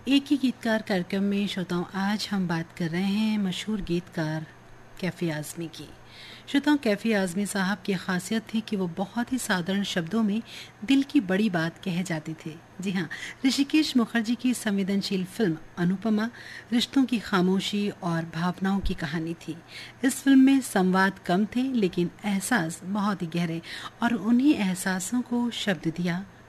एक ही गीतकार कार्यक्रम में श्रोताओं आज हम बात कर रहे हैं मशहूर गीतकार कैफ़ी आज़मी की। श्रोताओं, कैफ़ी आज़मी साहब की खासियत थी कि वो बहुत ही साधारण शब्दों में दिल की बड़ी बात कह जाते थे। जी हाँ, ऋषिकेश मुखर्जी की संवेदनशील फिल्म अनुपमा रिश्तों की खामोशी और भावनाओं की कहानी थी। इस फिल्म में संवाद कम थे लेकिन एहसास बहुत ही गहरे, और उन्हीं एहसासों को शब्द दिया